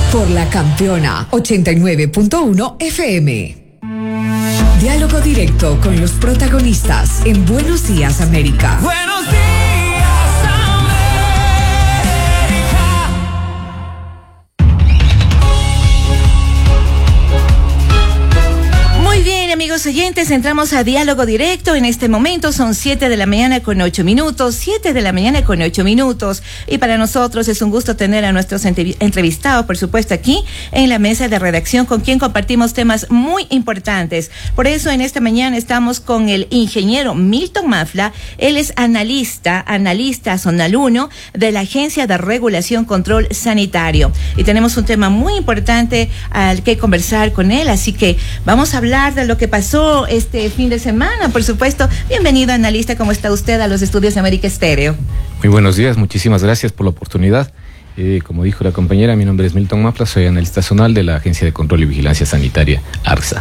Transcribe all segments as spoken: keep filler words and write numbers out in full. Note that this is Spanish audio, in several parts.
Por la Campeona ochenta y nueve punto uno F M. Diálogo directo con los protagonistas en Buenos Días, América. Buenos días, amigos oyentes, entramos a Diálogo Directo. En este momento son siete de la mañana con ocho minutos, siete de la mañana con ocho minutos. Y para nosotros es un gusto tener a nuestros entrevistados, por supuesto, aquí en la mesa de redacción, con quien compartimos temas muy importantes. Por eso en esta mañana estamos con el ingeniero Milton Mafla. Él es analista, analista zonal uno de la Agencia de Regulación Control Sanitario. Y tenemos un tema muy importante al que conversar con él, así que vamos a hablar de lo que pasó este fin de semana, por supuesto. Bienvenido, analista, ¿cómo está usted a los estudios de América Estéreo? Muy buenos días, muchísimas gracias por la oportunidad. Eh, como dijo la compañera, mi nombre es Milton Mafla, soy analista zonal de la Agencia de Control y Vigilancia Sanitaria, ARSA.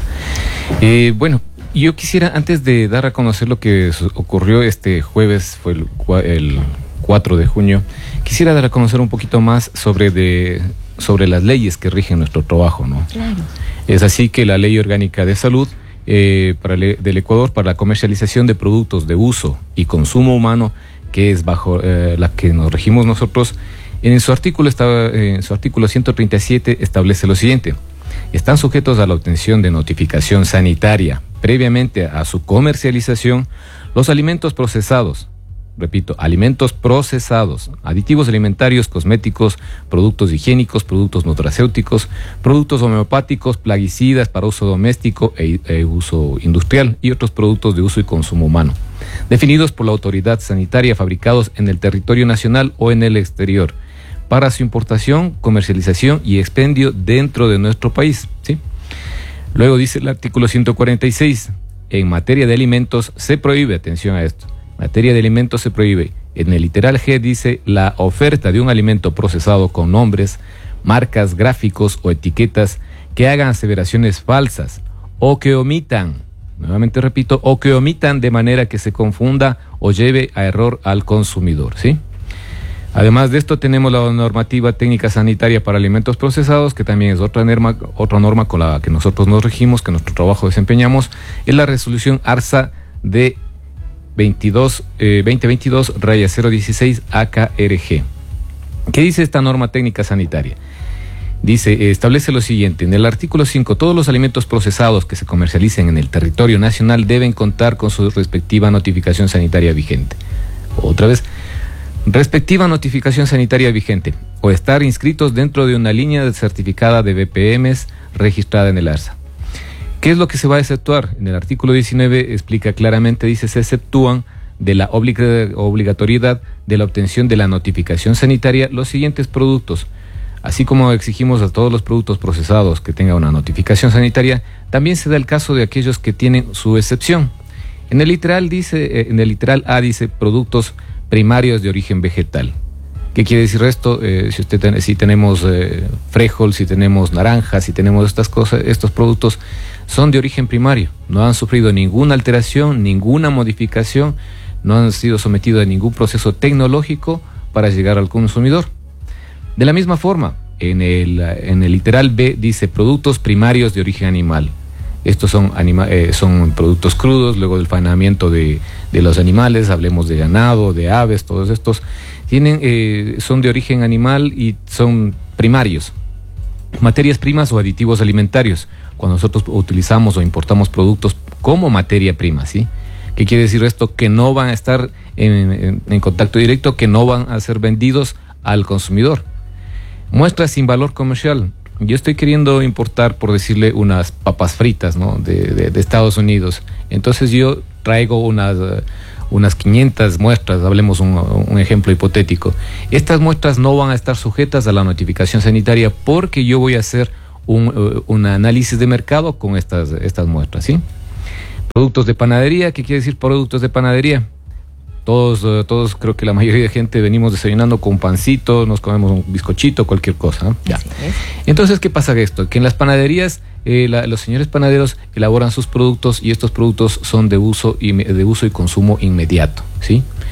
Eh, bueno, yo quisiera, antes de dar a conocer lo que ocurrió este jueves, fue el, el cuatro de junio, quisiera dar a conocer un poquito más sobre de... sobre las leyes que rigen nuestro trabajo, ¿no? Claro. Es así que la Ley Orgánica de Salud eh, para el, del Ecuador para la comercialización de productos de uso y consumo humano, que es bajo eh, la que nos regimos nosotros, en su artículo está, en su artículo ciento treinta y siete establece lo siguiente: están sujetos a la obtención de notificación sanitaria previamente a su comercialización los alimentos procesados. Repito, alimentos procesados, aditivos alimentarios, cosméticos, productos higiénicos, productos nutracéuticos, productos homeopáticos, plaguicidas para uso doméstico e, e uso industrial y otros productos de uso y consumo humano, definidos por la autoridad sanitaria, fabricados en el territorio nacional o en el exterior, para su importación, comercialización y expendio dentro de nuestro país, ¿sí? Luego dice el artículo ciento cuarenta y seis, en materia de alimentos se prohíbe, atención a esto, materia de alimentos se prohíbe, en el literal G dice, la oferta de un alimento procesado con nombres, marcas, gráficos o etiquetas que hagan aseveraciones falsas o que omitan, nuevamente repito, o que omitan de manera que se confunda o lleve a error al consumidor, ¿sí? Además de esto tenemos la normativa técnica sanitaria para alimentos procesados, que también es otra norma, otra norma con la que nosotros nos regimos, que nuestro trabajo desempeñamos, es la resolución ARSA de veintidós, eh, veinte veintidós raya cero dieciséis A K R G. ¿Qué dice esta norma técnica sanitaria? Dice, eh, establece lo siguiente: en el artículo cinco, todos los alimentos procesados que se comercialicen en el territorio nacional deben contar con su respectiva notificación sanitaria vigente. Otra vez, respectiva notificación sanitaria vigente, o estar inscritos dentro de una línea certificada de B P Ms registrada en el ARSA. ¿Qué es lo que se va a exceptuar? En el artículo diecinueve explica claramente, dice, se exceptúan de la oblig- obligatoriedad de la obtención de la notificación sanitaria los siguientes productos. Así como exigimos a todos los productos procesados que tengan una notificación sanitaria, también se da el caso de aquellos que tienen su excepción. En el literal dice, en el literal A dice productos primarios de origen vegetal. ¿Qué quiere decir esto? Eh, si usted ten, si tenemos eh, frijol, si tenemos naranjas, si tenemos estas cosas, estos productos son de origen primario, no han sufrido ninguna alteración, ninguna modificación, no han sido sometidos a ningún proceso tecnológico para llegar al consumidor. De la misma forma, en el, en el literal B dice productos primarios de origen animal. Estos son, anima, eh, son productos crudos, luego del faenamiento de, de los animales, hablemos de ganado, de aves, todos estos tienen, eh, son de origen animal y son primarios. Materias primas o aditivos alimentarios, cuando nosotros utilizamos o importamos productos como materia prima, ¿sí? ¿Qué quiere decir esto? Que no van a estar en, en, en contacto directo, que no van a ser vendidos al consumidor. Muestras sin valor comercial. Yo estoy queriendo importar, por decirle, unas papas fritas, ¿no? de, de, de Estados Unidos. Entonces yo traigo unas, uh, unas quinientas muestras, hablemos un, un ejemplo hipotético. Estas muestras no van a estar sujetas a la notificación sanitaria porque yo voy a hacer un, uh, un análisis de mercado con estas, estas muestras, ¿sí? Productos de panadería. ¿Qué quiere decir productos de panadería? Todos, uh, todos creo que la mayoría de gente venimos desayunando con pancito, nos comemos un bizcochito, cualquier cosa, ¿no? Ya. Entonces, ¿qué pasa con esto? Que en las panaderías, eh, la, los señores panaderos elaboran sus productos y estos productos son de uso y, de uso y consumo inmediato, ¿sí?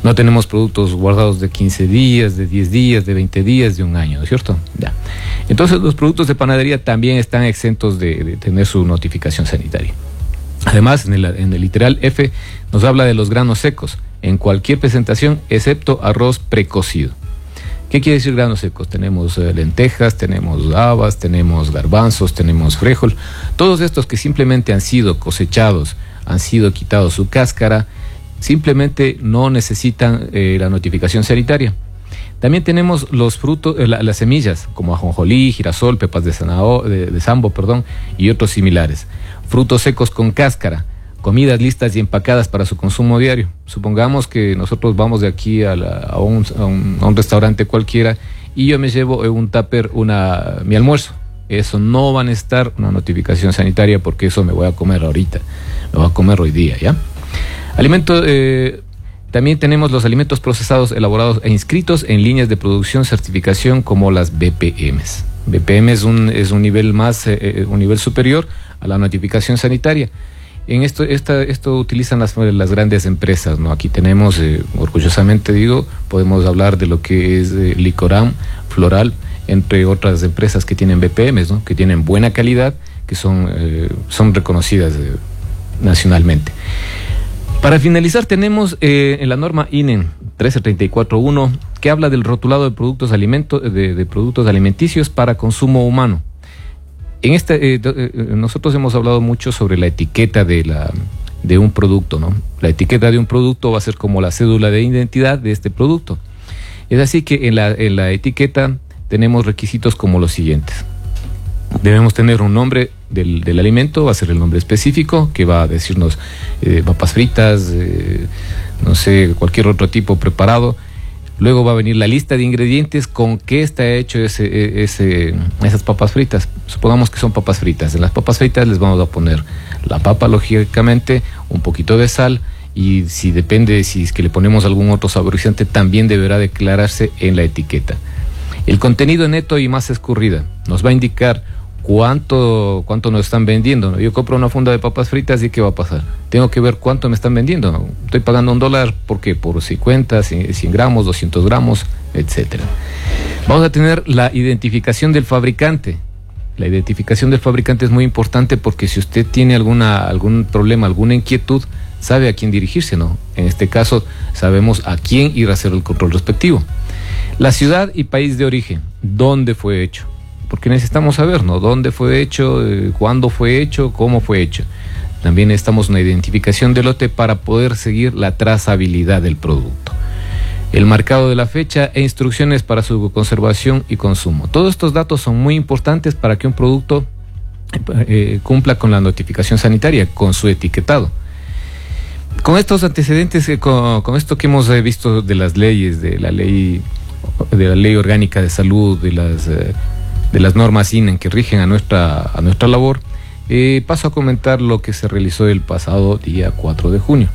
No tenemos productos guardados de quince días, de diez días, de veinte días, de un año, ¿no es cierto? Ya. Entonces los productos de panadería también están exentos de, de tener su notificación sanitaria. Además, en el, en el literal F nos habla de los granos secos en cualquier presentación excepto arroz precocido. ¿Qué quiere decir granos secos? Tenemos eh, lentejas, tenemos habas, tenemos garbanzos, tenemos frijol, todos estos que simplemente han sido cosechados, han sido quitados su cáscara, simplemente no necesitan eh, la notificación sanitaria. También tenemos los frutos, eh, la, las semillas, como ajonjolí, girasol, pepas de, zanahor, de, de sambo, perdón, y otros similares. Frutos secos con cáscara, comidas listas y empacadas para su consumo diario. Supongamos que nosotros vamos de aquí a, la, a, un, a, un, a un restaurante cualquiera y yo me llevo en un tupper una, mi almuerzo. Eso no va a necesitar una notificación sanitaria porque eso me voy a comer ahorita, me voy a comer hoy día, ¿ya? Alimentos, eh, también tenemos los alimentos procesados, elaborados e inscritos en líneas de producción, certificación como las B P Ms. B P M es un, es un nivel más, eh, un nivel superior a la notificación sanitaria. En esto, esta, esto utilizan las, las grandes empresas, ¿no? Aquí tenemos, eh, orgullosamente digo, podemos hablar de lo que es eh, Licoram, Floral, entre otras empresas que tienen B P Ms, ¿no? Que tienen buena calidad, que son, eh, son reconocidas eh, nacionalmente. Para finalizar, tenemos eh, en la norma I N E trece treinta y cuatro punto uno que habla del rotulado de productos, alimentos, de, de productos alimenticios para consumo humano. En este, eh, eh, nosotros hemos hablado mucho sobre la etiqueta de, la, de un producto, ¿no? La etiqueta de un producto va a ser como la cédula de identidad de este producto. Es así que en la, en la etiqueta tenemos requisitos como los siguientes. Debemos tener un nombre del, del alimento, va a ser el nombre específico, que va a decirnos eh, papas fritas, eh, no sé, cualquier otro tipo preparado. Luego va a venir la lista de ingredientes con qué está hecho ese, ese, esas papas fritas. Supongamos que son papas fritas. En las papas fritas les vamos a poner la papa, lógicamente, un poquito de sal, y si depende, si es que le ponemos algún otro saborizante, también deberá declararse en la etiqueta. El contenido neto y masa escurrida nos va a indicar cuánto, cuánto nos están vendiendo, ¿no? Yo compro una funda de papas fritas y ¿qué va a pasar? Tengo que ver cuánto me están vendiendo, ¿no? Estoy pagando un dólar, ¿por qué? Por cincuenta, cien gramos, doscientos gramos, etcétera. Vamos a tener la identificación del fabricante. La identificación del fabricante es muy importante porque si usted tiene alguna, algún problema, alguna inquietud, sabe a quién dirigirse, ¿no? En este caso, sabemos a quién ir a hacer el control respectivo. La ciudad y país de origen, ¿dónde fue hecho? Porque necesitamos saber, ¿no? ¿Dónde fue hecho? Eh, ¿Cuándo fue hecho? ¿Cómo fue hecho? También necesitamos una identificación del lote para poder seguir la trazabilidad del producto. El marcado de la fecha e instrucciones para su conservación y consumo. Todos estos datos son muy importantes para que un producto eh, cumpla con la notificación sanitaria, con su etiquetado. Con estos antecedentes, eh, con, con esto que hemos eh, visto de las leyes, de la ley, de la ley orgánica de salud, de las... Eh, de las normas I N E que rigen a nuestra, a nuestra labor, eh, paso a comentar lo que se realizó el pasado día cuatro de junio.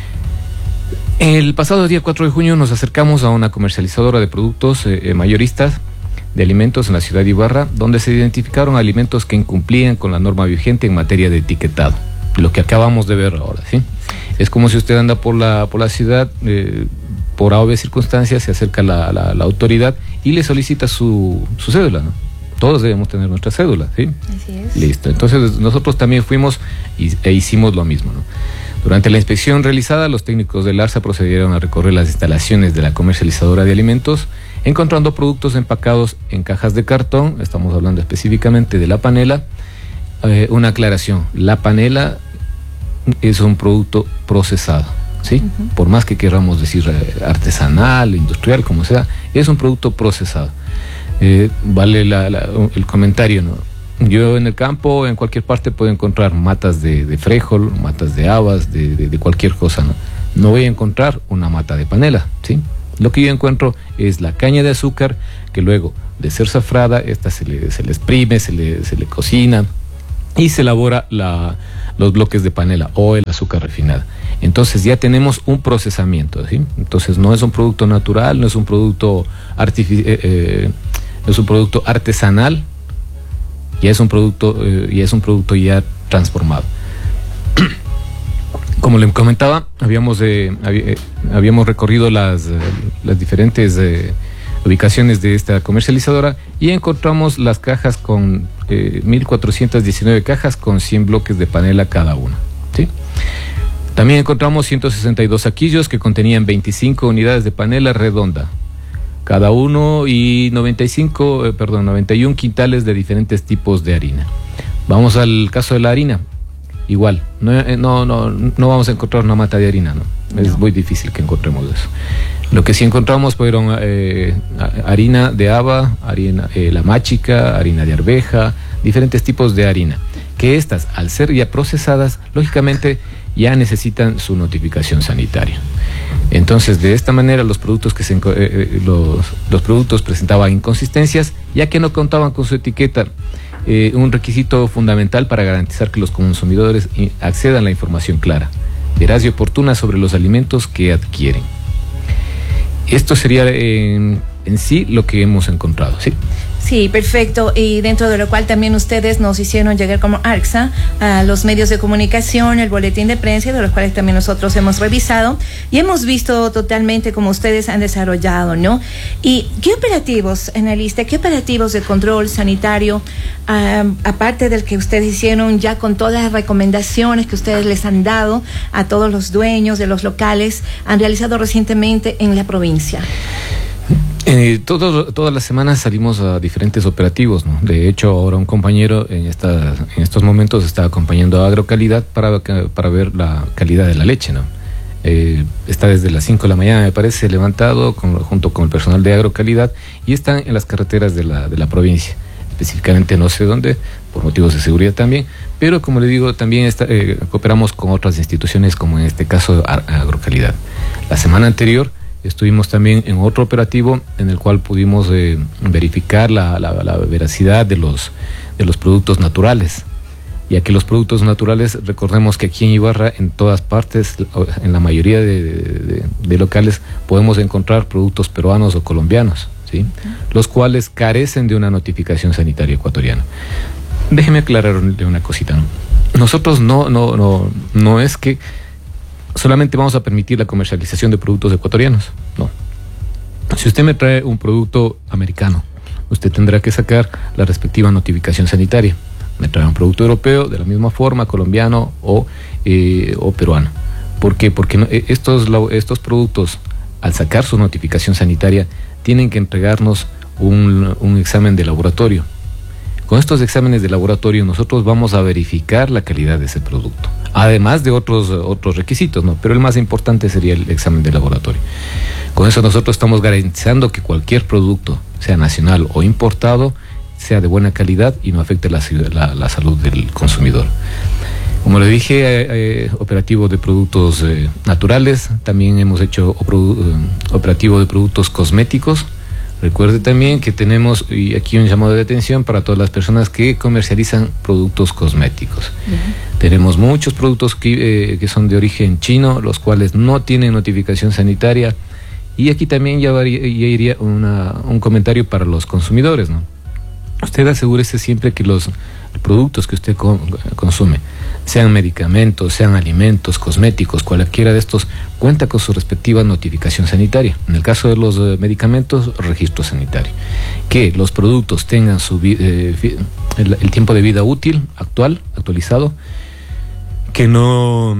El pasado día cuatro de junio nos acercamos a una comercializadora de productos eh, mayoristas de alimentos en la ciudad de Ibarra, donde se identificaron alimentos que incumplían con la norma vigente en materia de etiquetado, lo que acabamos de ver ahora, ¿sí? Es como si usted anda por la, por la ciudad, eh, por A o B circunstancias, se acerca la, la, la autoridad y le solicita su, su cédula, ¿no? Todos debemos tener nuestra cédula, ¿sí? Así es. Listo. Entonces nosotros también fuimos y, e hicimos lo mismo, ¿no? Durante la inspección realizada, los técnicos del ARSA procedieron a recorrer las instalaciones de la comercializadora de alimentos, encontrando productos empacados en cajas de cartón. Estamos hablando específicamente de la panela. Eh, una aclaración, la panela es un producto procesado, ¿sí? Uh-huh. Por más que queramos decir eh, artesanal, industrial, como sea, es un producto procesado. Eh, vale la, la, el comentario, ¿no? Yo en el campo, en cualquier parte, puedo encontrar matas de, de frijol, matas de habas, de, de, de cualquier cosa, ¿no? No voy a encontrar una mata de panela, ¿sí? Lo que yo encuentro es la caña de azúcar, que luego de ser zafrada, esta se le, se le exprime, se le, se le cocina y se elabora la, los bloques de panela o el azúcar refinada. Entonces ya tenemos un procesamiento, ¿sí? Entonces no es un producto natural, no es un producto artifici- eh, eh, es un producto artesanal, ya es un producto, eh, ya es un producto ya transformado. Como le comentaba, habíamos, eh, hab- habíamos recorrido las, eh, las diferentes eh, ubicaciones de esta comercializadora y encontramos las cajas con eh, mil cuatrocientas diecinueve cajas con cien bloques de panela cada una, ¿sí? También encontramos ciento sesenta y dos saquillos que contenían veinticinco unidades de panela redonda cada uno y noventa y cinco, eh, perdón, noventa y uno quintales de diferentes tipos de harina. Vamos al caso de la harina. Igual, no, no, no, no vamos a encontrar una mata de harina, ¿no? No. Es muy difícil que encontremos eso. Lo que sí encontramos fueron eh, harina de haba, harina, eh, la máchica, harina de arveja, diferentes tipos de harina, que estas, al ser ya procesadas, lógicamente ya necesitan su notificación sanitaria. Entonces, de esta manera, los productos que se, eh, los, los productos presentaban inconsistencias, ya que no contaban con su etiqueta. Eh, un requisito fundamental para garantizar que los consumidores accedan a la información clara, veraz y oportuna sobre los alimentos que adquieren. Esto sería en, en sí lo que hemos encontrado, ¿sí? Sí, perfecto. Y dentro de lo cual también ustedes nos hicieron llegar como ARCSA a los medios de comunicación, el boletín de prensa, de los cuales también nosotros hemos revisado y hemos visto totalmente cómo ustedes han desarrollado, ¿no? Y qué operativos, analista, qué operativos de control sanitario, um, aparte del que ustedes hicieron ya con todas las recomendaciones que ustedes les han dado a todos los dueños de los locales, han realizado recientemente en la provincia. Eh, todo, todas las semanas salimos a diferentes operativos, ¿no? De hecho, ahora un compañero en, esta, en estos momentos está acompañando a Agrocalidad para, para ver la calidad de la leche, ¿no? Eh, está desde las cinco de la mañana, me parece, levantado con, junto con el personal de Agrocalidad y están en las carreteras de la, de la provincia. Específicamente no sé dónde, por motivos de seguridad también, pero como le digo, también está, eh, cooperamos con otras instituciones, como en este caso Agrocalidad. La semana anterior estuvimos también en otro operativo en el cual pudimos eh, verificar la, la, la veracidad de los, de los productos naturales, ya que los productos naturales, recordemos que aquí en Ibarra, en todas partes, en la mayoría de, de, de locales, podemos encontrar productos peruanos o colombianos, ¿sí? Uh-huh. Los cuales carecen de una notificación sanitaria ecuatoriana. Déjeme aclararle una cosita, ¿no? Nosotros no, no, no, no es que solamente vamos a permitir la comercialización de productos ecuatorianos, no. Si usted me trae un producto americano, usted tendrá que sacar la respectiva notificación sanitaria. Me trae un producto europeo, de la misma forma, colombiano o, eh, o peruano. ¿Por qué? Porque no, estos, estos productos, al sacar su notificación sanitaria, tienen que entregarnos un, un examen de laboratorio. Con estos exámenes de laboratorio nosotros vamos a verificar la calidad de ese producto, además de otros, otros requisitos, ¿no? Pero el más importante sería el examen de laboratorio. Con eso nosotros estamos garantizando que cualquier producto, sea nacional o importado, sea de buena calidad y no afecte la, la, la salud del consumidor. Como le dije, eh, eh, operativo de productos eh, naturales, también hemos hecho opro, eh, operativo de productos cosméticos. Recuerde también que tenemos, y aquí un llamado de atención para todas las personas que comercializan productos cosméticos. Uh-huh. Tenemos muchos productos que, eh, que son de origen chino, los cuales no tienen notificación sanitaria. Y aquí también ya, varía, ya iría una, un comentario para los consumidores, ¿no? Usted asegúrese siempre que los productos que usted con, consume, sean medicamentos, sean alimentos, cosméticos, cualquiera de estos, cuenta con su respectiva notificación sanitaria. En el caso de los eh, medicamentos, registro sanitario. Que los productos tengan su eh, el, el tiempo de vida útil, actual, actualizado, que no,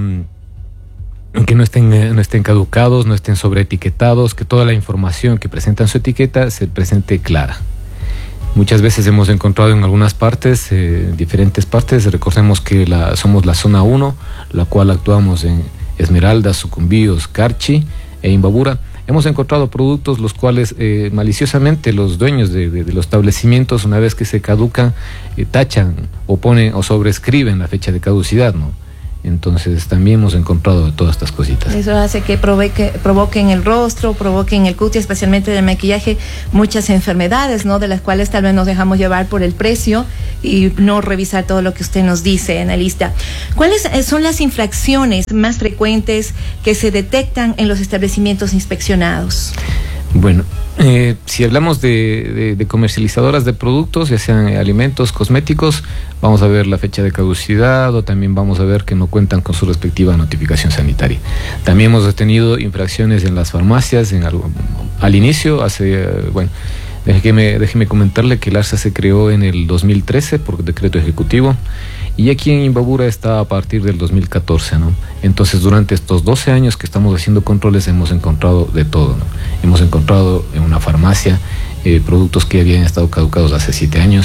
que no estén, eh, no estén caducados, no estén sobreetiquetados, que toda la información que presentan su etiqueta se presente clara. Muchas veces hemos encontrado en algunas partes, eh, diferentes partes, recordemos que la, somos la zona uno, la cual actuamos en Esmeraldas, Sucumbíos, Carchi e Imbabura. Hemos encontrado productos los cuales eh, maliciosamente los dueños de, de, de los establecimientos, una vez que se caducan, eh, tachan o ponen o sobrescriben la fecha de caducidad, ¿no? Entonces también hemos encontrado todas estas cositas. Eso hace que provoque, provoque en el rostro, provoque en el cutis, especialmente del maquillaje, muchas enfermedades, ¿no? De las cuales tal vez nos dejamos llevar por el precio y no revisar todo lo que usted nos dice, analista. ¿Cuáles son las infracciones más frecuentes que se detectan en los establecimientos inspeccionados? Bueno, eh, si hablamos de, de, de comercializadoras de productos, ya sean alimentos, cosméticos, vamos a ver la fecha de caducidad o también vamos a ver que no cuentan con su respectiva notificación sanitaria. También hemos tenido infracciones en las farmacias en algo, al inicio, hace, bueno, déjeme, déjeme comentarle que el ARSA se creó en el dos mil trece por decreto ejecutivo. Y aquí en Imbabura está a partir del dos mil catorce, ¿no? Entonces, durante estos doce años que estamos haciendo controles, hemos encontrado de todo, ¿no? Hemos encontrado en una farmacia eh, productos que habían estado caducados hace siete años.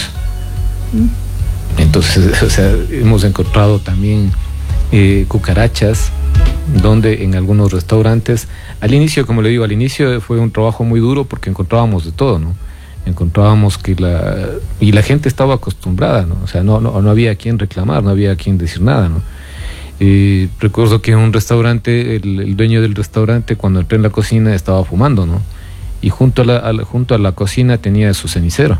Entonces, o sea, hemos encontrado también eh, cucarachas, donde en algunos restaurantes, al inicio, como le digo, al inicio fue un trabajo muy duro porque encontrábamos de todo, ¿no? Encontrábamos que la y la gente estaba acostumbrada, ¿no? O sea, no, no, no había a quien reclamar, no había a quien decir nada, ¿no? Eh, recuerdo que en un restaurante, el, el dueño del restaurante, cuando entré en la cocina, estaba fumando, ¿no? Y junto a la, a la, junto a la cocina tenía su cenicero.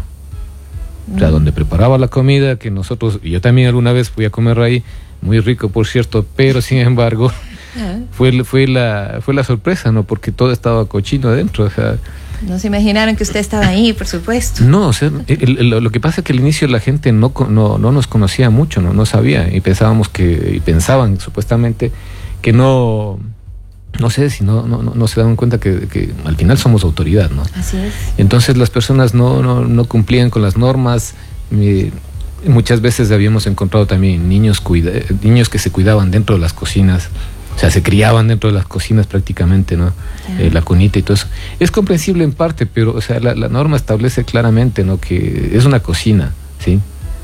O sea, donde preparaba la comida, que nosotros, y yo también alguna vez fui a comer ahí, muy rico por cierto, pero sin embargo, fue, fue, la, fue la sorpresa, ¿no? Porque todo estaba cochino adentro, o sea... No se imaginaron que usted estaba ahí, por supuesto. No, o sea, el, el, lo que pasa es que al inicio la gente no, no, no nos conocía mucho, no, no sabía, y pensábamos que, y pensaban supuestamente que no, no sé si no, no, no se daban cuenta que, que al final somos autoridad, ¿no? Así es. Entonces las personas no, no, no cumplían con las normas. Eh, muchas veces habíamos encontrado también niños, cuida, niños que se cuidaban dentro de las cocinas. O sea, se criaban dentro de las cocinas prácticamente, ¿no? Eh, la cunita y todo eso. Es comprensible en parte, pero, o sea, la, la norma establece claramente, ¿no? Que es una cocina, ¿sí?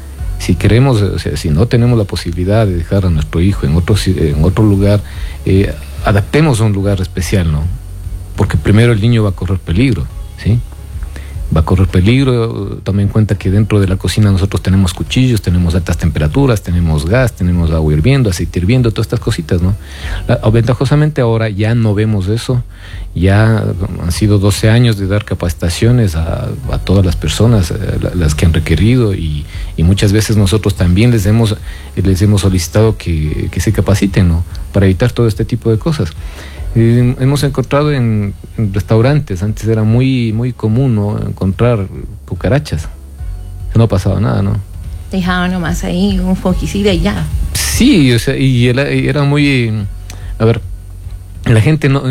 Si queremos, o sea, si no tenemos la posibilidad de dejar a nuestro hijo en otro, en otro lugar, eh, adaptemos a un lugar especial, ¿no? Porque primero el niño va a correr peligro, ¿sí? Va a correr peligro. Tome en cuenta que dentro de la cocina nosotros tenemos cuchillos, tenemos altas temperaturas, tenemos gas, tenemos agua hirviendo, aceite hirviendo, todas estas cositas, ¿no? La, ventajosamente ahora ya no vemos eso. Ya han sido doce años de dar capacitaciones a, a todas las personas, a las que han requerido, y, y muchas veces nosotros también les hemos, les hemos solicitado que, que se capaciten, ¿no? Para evitar todo este tipo de cosas. Eh, hemos encontrado en, en restaurantes, antes era muy muy común, ¿no? Encontrar cucarachas. No pasaba nada, ¿no? Dejaban nomás ahí un fungicida y ya. Sí, o sea, y era, era muy... A ver, la gente no...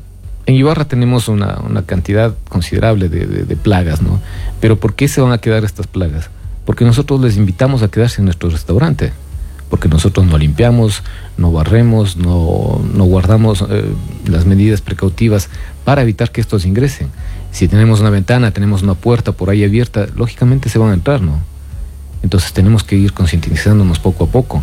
En Ibarra tenemos una, una cantidad considerable de, de, de plagas, ¿no? Pero ¿por qué se van a quedar estas plagas? Porque nosotros les invitamos a quedarse en nuestro restaurante. Porque nosotros no limpiamos, no barremos, no, no guardamos eh, las medidas precautivas para evitar que estos ingresen. Si tenemos una ventana, tenemos una puerta por ahí abierta, lógicamente se van a entrar, ¿no? Entonces tenemos que ir concientizándonos poco a poco.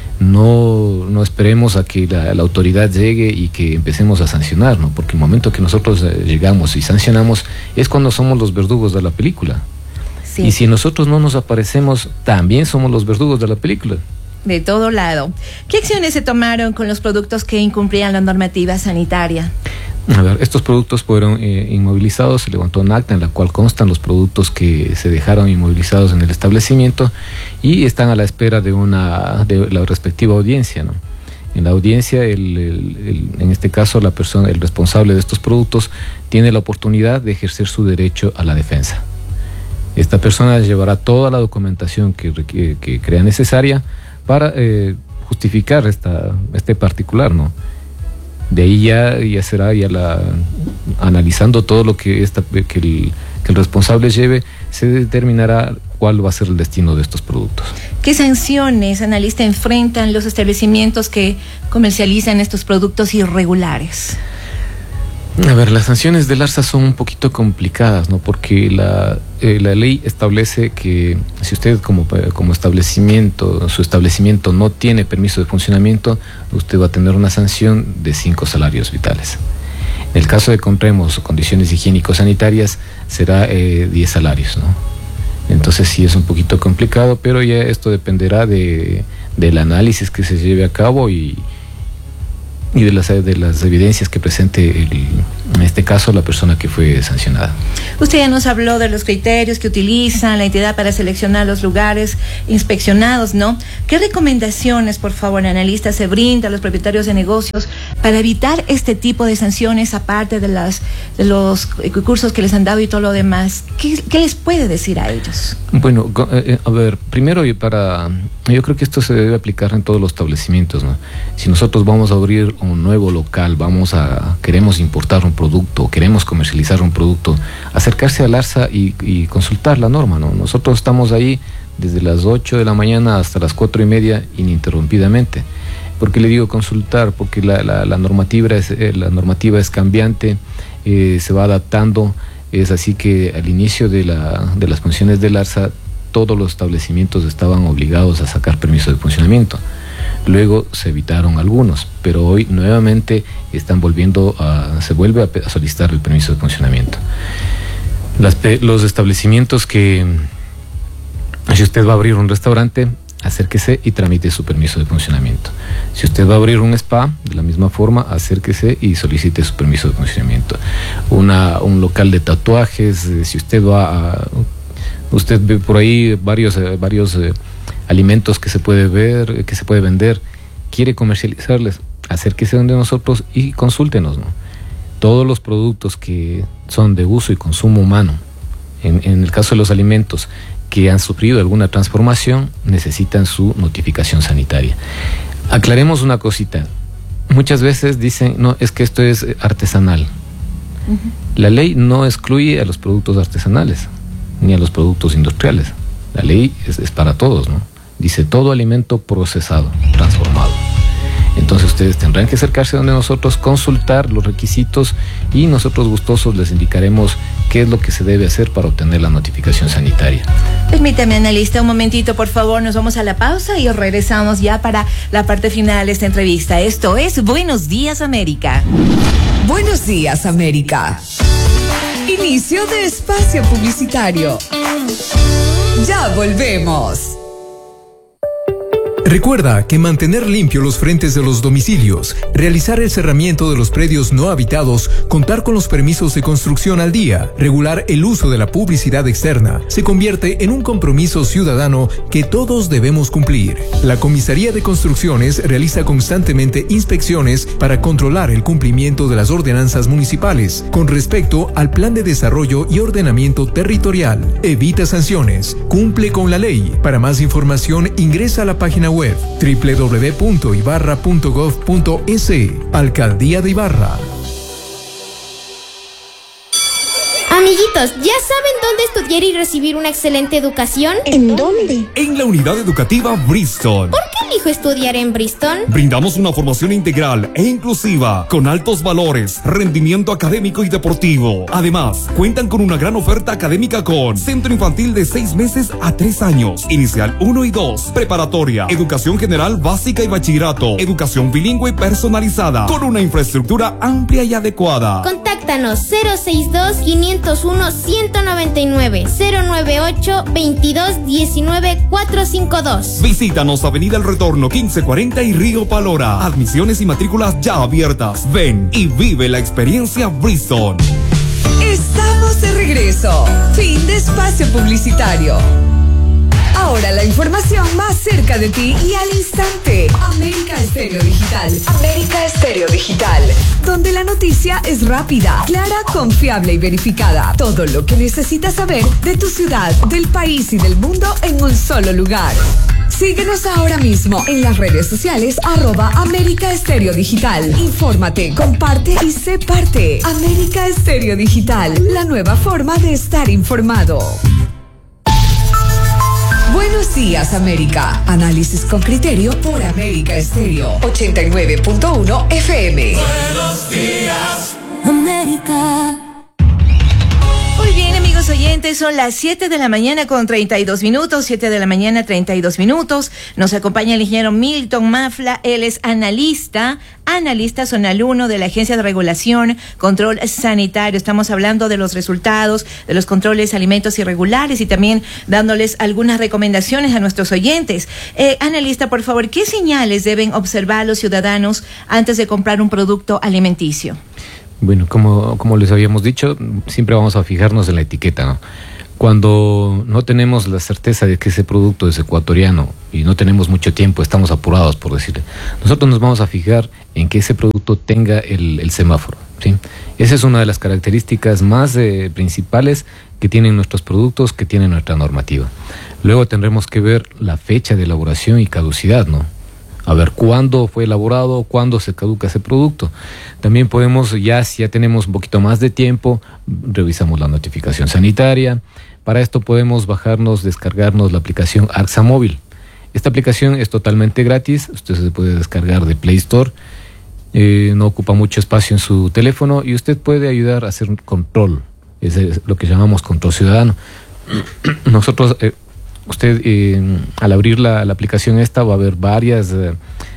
No, no esperemos a que la, la autoridad llegue y que empecemos a sancionar, ¿no? Porque el momento que nosotros eh, llegamos y sancionamos es cuando somos los verdugos de la película. Sí. Y si nosotros no nos aparecemos, también somos los verdugos de la película. De todo lado. ¿Qué acciones se tomaron con los productos que incumplían la normativa sanitaria? A ver, estos productos fueron eh, inmovilizados, se levantó un acta en la cual constan los productos que se dejaron inmovilizados en el establecimiento y están a la espera de una de la respectiva audiencia, ¿no? En la audiencia, el, el, el, en este caso, la persona, el responsable de estos productos tiene la oportunidad de ejercer su derecho a la defensa. Esta persona llevará toda la documentación que, que, que crea necesaria para eh, justificar esta, este particular, ¿no? De ahí ya, ya será ya la, analizando todo lo que, esta, que, el, que el responsable lleve, se determinará cuál va a ser el destino de estos productos. ¿Qué sanciones, analista, enfrentan los establecimientos que comercializan estos productos irregulares? A ver, las sanciones del ARSA son un poquito complicadas, ¿no? Porque la, eh, la ley establece que si usted como, como establecimiento, su establecimiento no tiene permiso de funcionamiento, usted va a tener una sanción de cinco salarios vitales. En el caso de que encontremos condiciones higiénico-sanitarias, será eh, diez salarios, ¿no? Entonces sí es un poquito complicado, pero ya esto dependerá de, del análisis que se lleve a cabo y y de las, de las evidencias que presente el, en este caso la persona que fue sancionada. Usted ya nos habló de los criterios que utiliza la entidad para seleccionar los lugares inspeccionados, ¿no? ¿Qué recomendaciones, por favor, analista, se brinda a los propietarios de negocios para evitar este tipo de sanciones, aparte de, las, de los cursos que les han dado y todo lo demás? ¿Qué, qué les puede decir a ellos? Bueno, eh, a ver, primero, y para, yo creo que esto se debe aplicar en todos los establecimientos, ¿no? Si nosotros vamos a abrir un nuevo local, vamos a, queremos importar un producto, queremos comercializar un producto, acercarse al ARSA y, y consultar la norma, ¿no? Nosotros estamos ahí desde las ocho de la mañana hasta las cuatro y media ininterrumpidamente. ¿Por qué le digo consultar? Porque la, la, la, normativa, es, eh, la normativa es cambiante, eh, se va adaptando, es así que al inicio de, la, de las funciones del ARSA, todos los establecimientos estaban obligados a sacar permiso de funcionamiento. Luego se evitaron algunos, pero hoy nuevamente están volviendo a, se vuelve a, a solicitar el permiso de funcionamiento. Las, los establecimientos que, si usted va a abrir un restaurante, acérquese y tramite su permiso de funcionamiento. Si usted va a abrir un spa, de la misma forma, acérquese y solicite su permiso de funcionamiento. Una, un local de tatuajes, si usted va a, usted ve por ahí varios, varios eh, alimentos que se puede ver, que se puede vender, quiere comercializarles, acérquese donde nosotros y consúltenos, ¿no? Todos los productos que son de uso y consumo humano, en, en el caso de los alimentos que han sufrido alguna transformación, necesitan su notificación sanitaria. Aclaremos una cosita. Muchas veces dicen, no, es que esto es artesanal. Uh-huh. La ley no excluye a los productos artesanales, ni a los productos industriales. La ley es, es para todos, ¿no? Dice todo alimento procesado, transformado. Entonces ustedes tendrán que acercarse donde nosotros, consultar los requisitos y nosotros gustosos les indicaremos qué es lo que se debe hacer para obtener la notificación sanitaria. Permítame, analista, un momentito, por favor, nos vamos a la pausa y regresamos ya para la parte final de esta entrevista. Esto es Buenos Días, América. Buenos Días, América. Inicio de espacio publicitario. Ya volvemos. Recuerda que mantener limpio los frentes de los domicilios, realizar el cerramiento de los predios no habitados, contar con los permisos de construcción al día, regular el uso de la publicidad externa, se convierte en un compromiso ciudadano que todos debemos cumplir. La Comisaría de Construcciones realiza constantemente inspecciones para controlar el cumplimiento de las ordenanzas municipales con respecto al Plan de Desarrollo y Ordenamiento Territorial. Evita sanciones, cumple con la ley. Para más información ingresa a la página web web doble u doble u doble u punto ibarra punto gov punto es. Alcaldía de Ibarra. Amiguitos, ¿ya saben dónde estudiar y recibir una excelente educación? ¿En dónde? En la unidad educativa Bristol. ¿Por qué elijo estudiar en Bristol? Brindamos una formación integral e inclusiva, con altos valores, rendimiento académico y deportivo. Además, cuentan con una gran oferta académica con centro infantil de seis meses a tres años, inicial uno y dos, preparatoria, educación general básica y bachillerato, educación bilingüe personalizada, con una infraestructura amplia y adecuada. Contáctanos cero seis dos, quinientos uno, ciento noventa y nueve, cero nueve ocho, veintidós, diecinueve, cuatrocientos cincuenta y dos. Visítanos Avenida El Retorno quince cuarenta y Río Palora. Admisiones y matrículas ya abiertas. Ven y vive la experiencia Bristol. Estamos de regreso. Fin de espacio publicitario. Ahora la información más cerca de ti y al instante. América Estéreo Digital. América Estéreo Digital. Donde la noticia es rápida, clara, confiable y verificada. Todo lo que necesitas saber de tu ciudad, del país y del mundo en un solo lugar. Síguenos ahora mismo en las redes sociales arroba América Estéreo Digital. Infórmate, comparte y sé parte. América Estéreo Digital, la nueva forma de estar informado. Buenos días, América. Análisis con criterio por América Estéreo ochenta y nueve punto uno F M. Buenos días, América. Muy bien, amigos amigos oyentes, son las siete de la mañana con treinta y dos minutos, siete de la mañana treinta y dos minutos. Nos acompaña el ingeniero Milton Mafla, él es analista, analista zonal uno de la Agencia de Regulación, Control Sanitario. Estamos hablando de los resultados de los controles de alimentos irregulares y también dándoles algunas recomendaciones a nuestros oyentes. Eh, analista, por favor, ¿qué señales deben observar los ciudadanos antes de comprar un producto alimenticio? Bueno, como, como les habíamos dicho, siempre vamos a fijarnos en la etiqueta, ¿no? Cuando no tenemos la certeza de que ese producto es ecuatoriano y no tenemos mucho tiempo, estamos apurados, por decirle, nosotros nos vamos a fijar en que ese producto tenga el, el semáforo, ¿sí? Esa es una de las características más eh, principales que tienen nuestros productos, que tiene nuestra normativa. Luego tendremos que ver la fecha de elaboración y caducidad, ¿no? A ver cuándo fue elaborado, cuándo se caduca ese producto. También podemos, ya si ya tenemos un poquito más de tiempo, revisamos la notificación sanitaria. Para esto podemos bajarnos, descargarnos la aplicación Arsa Móvil. Esta aplicación es totalmente gratis, usted se puede descargar de Play Store, eh, no ocupa mucho espacio en su teléfono y usted puede ayudar a hacer un control, es lo que llamamos control ciudadano. Nosotros... Eh, Usted, eh, al abrir la, la aplicación esta, va a ver varias, eh,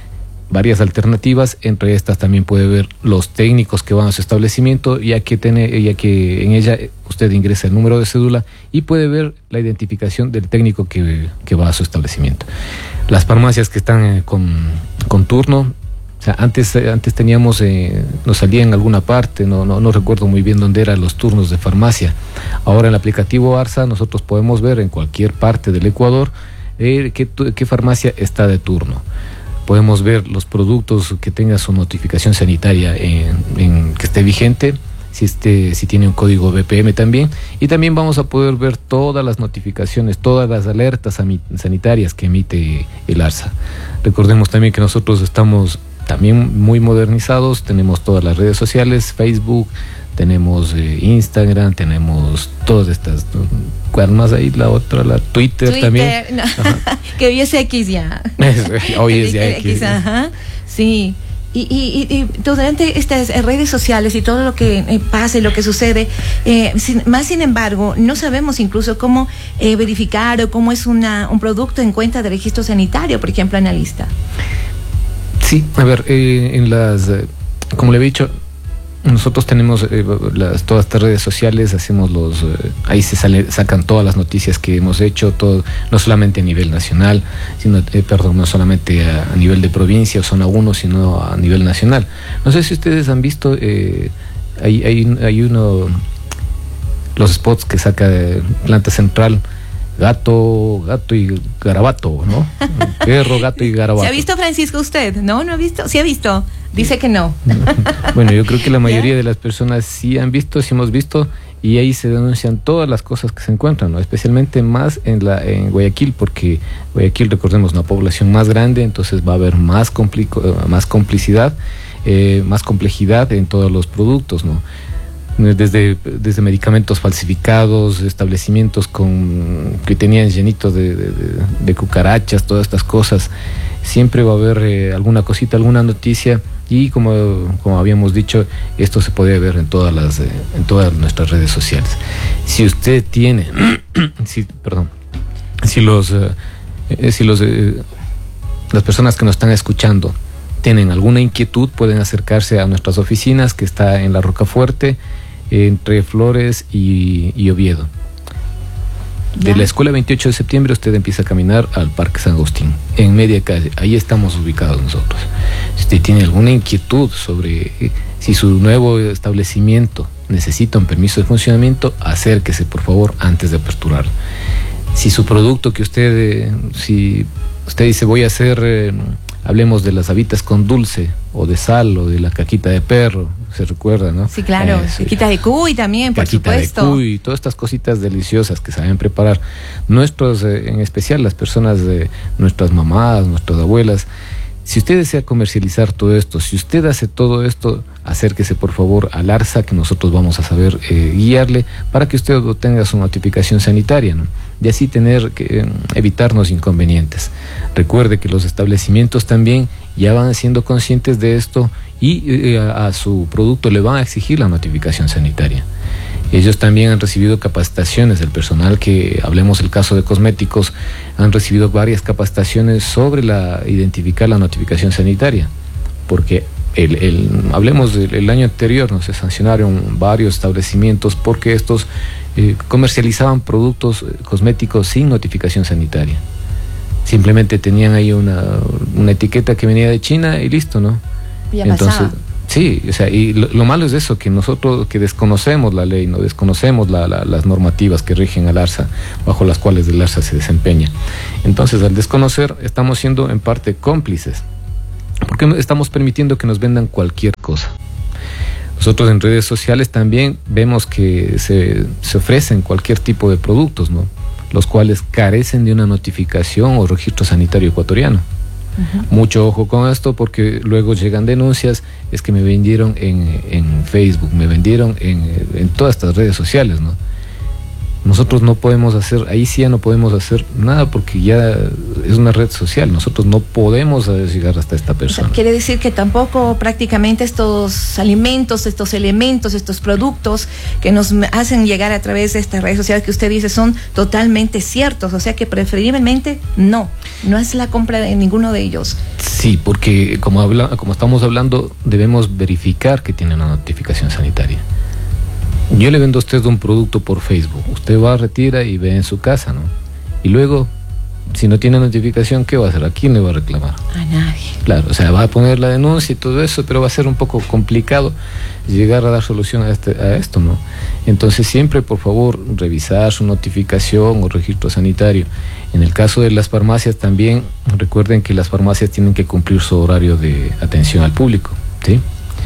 varias alternativas. Entre estas también puede ver los técnicos que van a su establecimiento, ya que, tiene, ya que en ella usted ingresa el número de cédula y puede ver la identificación del técnico que, que va a su establecimiento. Las farmacias que están eh, con, con turno, o sea, antes, antes teníamos, eh, nos salía en alguna parte, no, no, no recuerdo muy bien dónde eran los turnos de farmacia. Ahora en el aplicativo Arsa nosotros podemos ver en cualquier parte del Ecuador eh, qué, qué farmacia está de turno. Podemos ver los productos que tenga su notificación sanitaria en, en, que esté vigente, si, este, si tiene un código B P M también. Y también vamos a poder ver todas las notificaciones, todas las alertas sanitarias que emite el Arsa. Recordemos también que nosotros estamos también muy modernizados, tenemos todas las redes sociales, Facebook, tenemos eh, Instagram, tenemos todas estas, ¿cuál más ahí? La otra, la Twitter, Twitter también. No. Que hoy es X ya. Hoy es ya X. X, ajá. Sí. Y, y, y, y durante estas redes sociales y todo lo que eh, pasa y lo que sucede, eh, sin, más sin embargo, no sabemos incluso cómo eh, verificar o cómo es una, un producto en cuenta de registro sanitario, por ejemplo, analista. Sí, a ver, eh, en las, eh, como le he dicho, nosotros tenemos eh, las, todas estas redes sociales, hacemos los, eh, ahí se sale, sacan todas las noticias que hemos hecho, todo, no solamente a nivel nacional, sino, eh, perdón, no solamente a, a nivel de provincia o zona uno, sino a nivel nacional. No sé si ustedes han visto, eh, hay, hay, hay uno, los spots que saca de Planta Central, gato, gato y garabato, ¿no? Perro, gato y garabato. ¿Se ha visto, Francisco, usted? ¿No? ¿No ha visto? ¿Sí ha visto? Dice que no. Bueno, yo creo que la mayoría de las personas sí han visto, sí hemos visto, y ahí se denuncian todas las cosas que se encuentran, ¿no? Especialmente más en la en Guayaquil, porque Guayaquil, recordemos, una población más grande, entonces va a haber más, complico, más complicidad, eh, más complejidad en todos los productos, ¿no? Desde, desde medicamentos falsificados, establecimientos con que tenían llenitos de, de, de, de cucarachas, todas estas cosas. Siempre va a haber eh, alguna cosita, alguna noticia, y como, como habíamos dicho, esto se puede ver en todas las eh, en todas nuestras redes sociales. Si usted tiene, si, perdón, si los eh, si los eh, las personas que nos están escuchando tienen alguna inquietud, pueden acercarse a nuestras oficinas, que está en La Rocafuerte, entre Flores y, y Oviedo. De la escuela veintiocho de septiembre usted empieza a caminar al Parque San Agustín, en media calle, ahí estamos ubicados nosotros. Si usted tiene alguna inquietud sobre eh, si su nuevo establecimiento necesita un permiso de funcionamiento, acérquese por favor antes de aperturar. Si su producto que usted, eh, si usted dice voy a hacer, eh, hablemos de las habitas con dulce, o de sal, o de la caquita de perro, se recuerda, ¿no? Sí, claro, eh, sí. Caquita de cuy también, por caquita supuesto. de cuy, todas estas cositas deliciosas que saben preparar. Nuestros, eh, en especial las personas de nuestras mamás, nuestras abuelas, si usted desea comercializar todo esto, si usted hace todo esto, acérquese por favor al Arsa, que nosotros vamos a saber eh, guiarle para que usted obtenga su notificación sanitaria, ¿no? Y así tener que eh, evitarnos inconvenientes. Recuerde que los establecimientos también ya van siendo conscientes de esto y eh, a, a su producto le van a exigir la notificación sanitaria. Ellos también han recibido capacitaciones, el personal que, hablemos el caso de cosméticos, han recibido varias capacitaciones sobre la identificar la notificación sanitaria, porque el, el, hablemos del el año anterior, ¿no? Se sancionaron varios establecimientos porque estos eh, comercializaban productos cosméticos sin notificación sanitaria. Simplemente tenían ahí una, una etiqueta que venía de China y listo, ¿no? Ya Entonces, pasaba. sí, o sea, y lo, lo malo es eso, que nosotros que desconocemos la ley, no desconocemos la, la, las normativas que rigen al ARSA, bajo las cuales el ARSA se desempeña. Entonces, al desconocer, estamos siendo en parte cómplices, porque estamos permitiendo que nos vendan cualquier cosa. Nosotros en redes sociales también vemos que se, se ofrecen cualquier tipo de productos, ¿no? Los cuales carecen de una notificación o registro sanitario ecuatoriano. Uh-huh. Mucho ojo con esto, porque luego llegan denuncias, es que me vendieron en, en Facebook, me vendieron en, en todas estas redes sociales, ¿no? Nosotros no podemos hacer, ahí sí ya no podemos hacer nada, porque ya es una red social, nosotros no podemos llegar hasta esta persona. O sea, quiere decir que tampoco prácticamente estos alimentos, estos elementos, estos productos que nos hacen llegar a través de esta red social que usted dice son totalmente ciertos, o sea que preferiblemente no, no es la compra de ninguno de ellos. Sí, porque como, habla, como estamos hablando, debemos verificar que tiene una notificación sanitaria. Yo le vendo a usted un producto por Facebook, usted va, retira y ve en su casa, ¿no? Y luego, si no tiene notificación, ¿qué va a hacer? ¿A quién le va a reclamar? A nadie. Claro, o sea, va a poner la denuncia y todo eso, pero va a ser un poco complicado llegar a dar solución a, este, a esto, ¿no? Entonces siempre, por favor, revisar su notificación o registro sanitario. En el caso de las farmacias también, recuerden que las farmacias tienen que cumplir su horario de atención al público, ¿sí?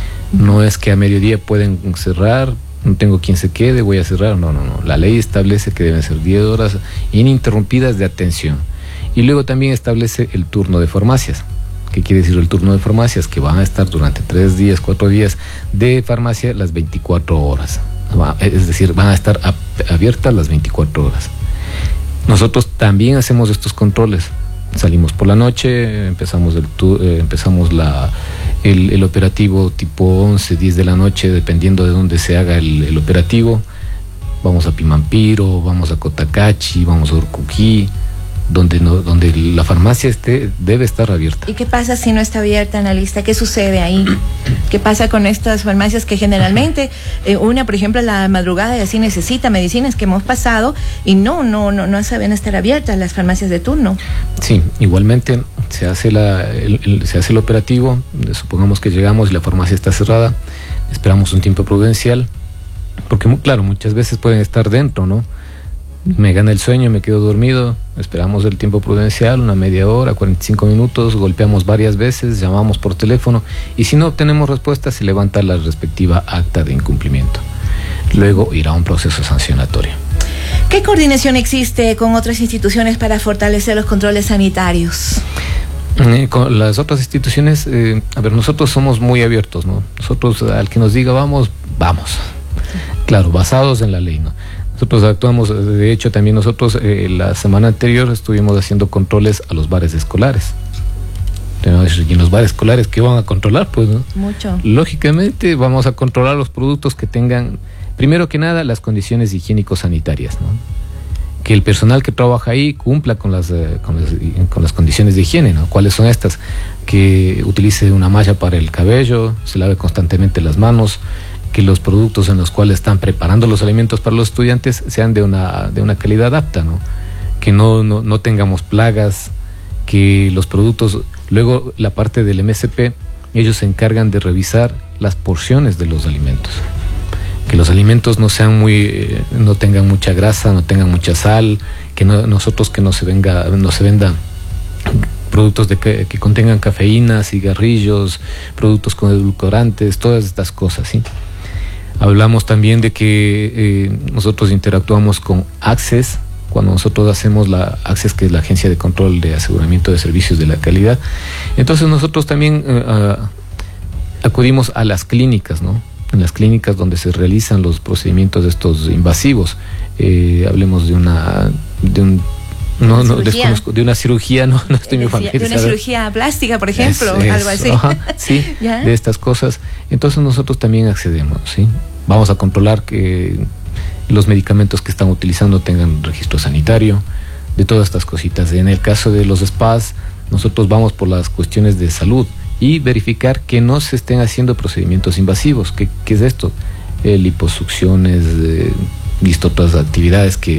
No es que a mediodía pueden cerrar, no tengo quien se quede, voy a cerrar. No, no, no. La ley establece que deben ser diez horas ininterrumpidas de atención. Y luego también establece el turno de farmacias. ¿Qué quiere decir el turno de farmacias? Que van a estar durante tres días, cuatro días de farmacia las veinticuatro horas. Es decir, van a estar abiertas las veinticuatro horas. Nosotros también hacemos estos controles. Salimos por la noche, empezamos el tu, eh, empezamos la el, el operativo tipo once, diez de la noche, dependiendo de dónde se haga el, el operativo. Vamos a Pimampiro, vamos a Cotacachi, vamos a Urcuquí, donde no, donde la farmacia esté, debe estar abierta. ¿Y qué pasa si no está abierta, analista? ¿Qué sucede ahí? ¿Qué pasa con estas farmacias que generalmente eh, una, por ejemplo, a la madrugada y así necesita medicinas que hemos pasado y no, no, no, no saben estar abiertas las farmacias de turno? Sí, igualmente se hace la, el, el, se hace el operativo, supongamos que llegamos y la farmacia está cerrada, esperamos un tiempo prudencial, porque claro, muchas veces pueden estar dentro, ¿no? Me gana el sueño, me quedo dormido, esperamos el tiempo prudencial, una media hora, cuarenta y cinco minutos, golpeamos varias veces, llamamos por teléfono y si no obtenemos respuesta se levanta la respectiva acta de incumplimiento. Luego irá a un proceso sancionatorio. ¿Qué coordinación existe con otras instituciones para fortalecer los controles sanitarios? Eh, con las otras instituciones, eh, a ver, nosotros somos muy abiertos, ¿no? Nosotros al que nos diga vamos, vamos. Claro, basados en la ley, ¿no? Nosotros actuamos, de hecho también nosotros eh, la semana anterior estuvimos haciendo controles a los bares escolares. Y en los bares escolares, ¿qué van a controlar? Pues, ¿no? Mucho. Lógicamente vamos a controlar los productos que tengan, primero que nada, las condiciones higiénico-sanitarias, ¿no? Que el personal que trabaja ahí cumpla con las, eh, con las, con las condiciones de higiene, ¿no? ¿Cuáles son estas? Que utilice una malla para el cabello, se lave constantemente las manos, que los productos en los cuales están preparando los alimentos para los estudiantes sean de una, de una calidad apta, ¿no? Que no, no, no tengamos plagas, que los productos, luego la parte del M S P, ellos se encargan de revisar las porciones de los alimentos, que los alimentos no sean muy, eh, no tengan mucha grasa, no tengan mucha sal, que no, nosotros que no se venga, no se venda productos de que, que contengan cafeína, cigarrillos, productos con edulcorantes, todas estas cosas, ¿sí? Hablamos también de que eh, nosotros interactuamos con Access, cuando nosotros hacemos la Access, que es la Agencia de Control de Aseguramiento de Servicios de la Calidad. Entonces nosotros también eh, uh, acudimos a las clínicas, ¿no? En las clínicas donde se realizan los procedimientos estos invasivos. Eh, hablemos de una... De un, No, no, desconozco, de una cirugía, no, no estoy muy familiarizado. De una cirugía plástica, por ejemplo, es, es, algo así. Ajá, sí, de estas cosas. Entonces nosotros también accedemos, ¿sí? Vamos a controlar que los medicamentos que están utilizando tengan registro sanitario, de todas estas cositas. En el caso de los spas, nosotros vamos por las cuestiones de salud y verificar que no se estén haciendo procedimientos invasivos. ¿Qué, qué es esto? Eh, liposucciones, eh, listo, otras actividades que,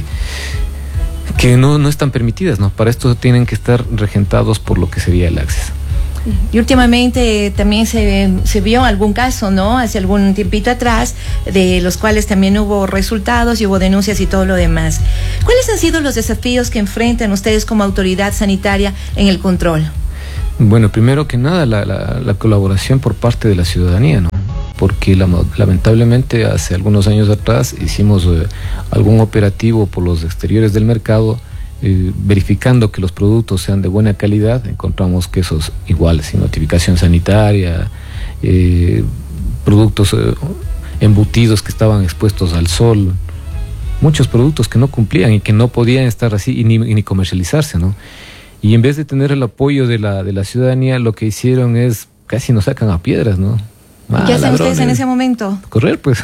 que no, no están permitidas, ¿no? Para esto tienen que estar regentados por lo que sería el acceso. Y últimamente también se, se vio algún caso, ¿no? Hace algún tiempito atrás, de los cuales también hubo resultados y hubo denuncias y todo lo demás. ¿Cuáles han sido los desafíos que enfrentan ustedes como autoridad sanitaria en el control? Bueno, primero que nada, la, la, la colaboración por parte de la ciudadanía, ¿no? Porque la, lamentablemente hace algunos años atrás hicimos eh, algún operativo por los exteriores del mercado, Eh, verificando que los productos sean de buena calidad. Encontramos quesos iguales, sin notificación sanitaria, eh, productos eh, embutidos que estaban expuestos al sol, muchos productos que no cumplían y que no podían estar así y ni, ni comercializarse, ¿no? Y en vez de tener el apoyo de la, de la ciudadanía, lo que hicieron es casi nos sacan a piedras, ¿no? Ah, ¿qué hacen ladrones. ustedes en ese momento? Correr, pues.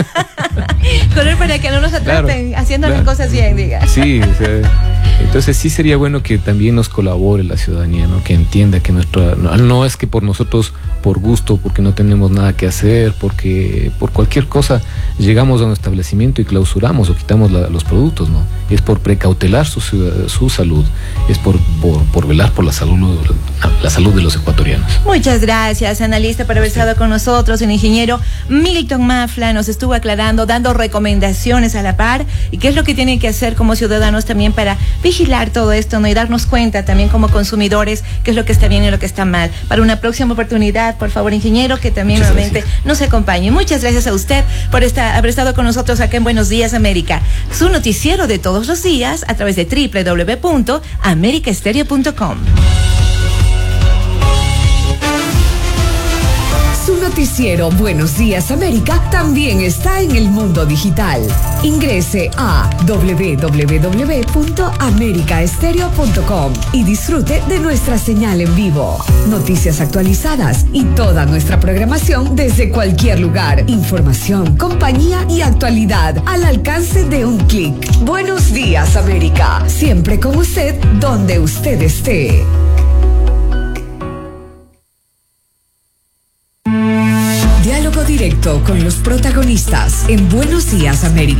Correr para que no nos atrapen, claro, haciendo claro. las cosas bien, diga. Sí, o sea, entonces sí sería bueno que también nos colabore la ciudadanía, ¿no? Que entienda que nuestra no, no es que por nosotros, por gusto, porque no tenemos nada que hacer, porque por cualquier cosa llegamos a un establecimiento y clausuramos o quitamos la, los productos, ¿no? Es por precautelar su, su salud, es por, por, por velar por la salud, la salud de los ecuatorianos. Muchas gracias, analista, por haber estado con nosotros. El ingeniero Milton Mafla nos estuvo aclarando, dando recomendaciones a la par y qué es lo que tienen que hacer como ciudadanos también para vigilar todo esto, ¿no? Y darnos cuenta también como consumidores qué es lo que está bien y lo que está mal. Para una próxima oportunidad, por favor, ingeniero, que también Muchas nuevamente gracias. nos acompañe. Muchas gracias a usted por esta, haber estado con nosotros acá en Buenos Días América, su noticiero de todos los días a través de doble u doble u doble u punto america estéreo punto com. Su noticiero Buenos Días América también está en el mundo digital. Ingrese a doble u doble u doble u punto america estéreo punto com y disfrute de nuestra señal en vivo. Noticias actualizadas y toda nuestra programación desde cualquier lugar. Información, compañía y actualidad al alcance de un clic. Buenos Días América, siempre con usted donde usted esté. Diálogo directo con los protagonistas en Buenos Días América.